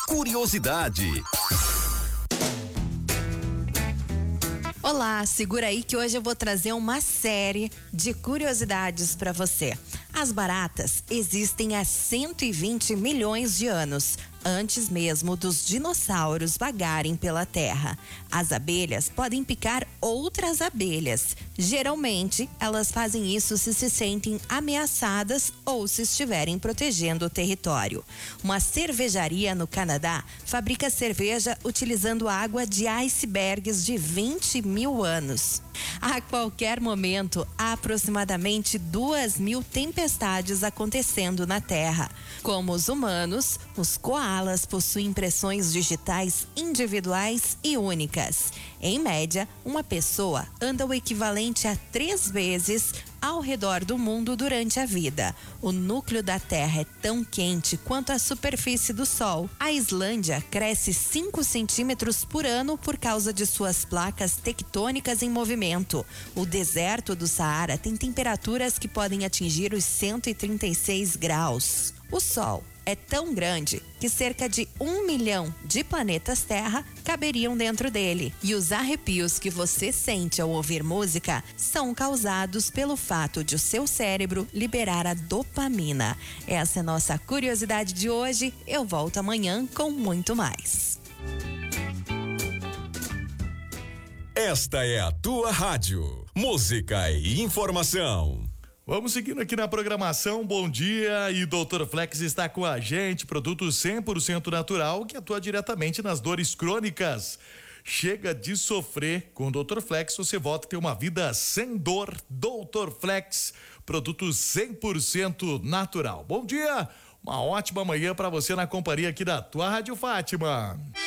Curiosidade. Olá, segura aí que hoje eu vou trazer uma série de curiosidades para você. As baratas existem há 120 milhões de anos, antes mesmo dos dinossauros vagarem pela Terra. As abelhas podem picar outras abelhas. Geralmente, elas fazem isso se sentem ameaçadas ou se estiverem protegendo o território. Uma cervejaria no Canadá fabrica cerveja utilizando água de icebergs de 20 mil anos. A qualquer momento, há aproximadamente 2.000 tempestades acontecendo na Terra. Como os humanos, os koalas possuem impressões digitais individuais e únicas. Em média, uma pessoa anda o equivalente a 3 vezes ao redor do mundo durante a vida. O núcleo da Terra é tão quente quanto a superfície do Sol. A Islândia cresce 5 centímetros por ano por causa de suas placas tectônicas em movimento. O deserto do Saara tem temperaturas que podem atingir os 136 graus. O Sol é tão grande que cerca de 1 milhão de planetas Terra caberiam dentro dele. E os arrepios que você sente ao ouvir música são causados pelo fato de o seu cérebro liberar a dopamina. Essa é a nossa curiosidade de hoje. Eu volto amanhã com muito mais. Esta é a tua rádio. Música e informação. Vamos seguindo aqui na programação, bom dia, e Dr. Flex está com a gente, produto 100% natural que atua diretamente nas dores crônicas. Chega de sofrer, com o Dr. Flex você volta a ter uma vida sem dor. Dr. Flex, produto 100% natural. Bom dia, uma ótima manhã para você na companhia aqui da tua Rádio Fátima.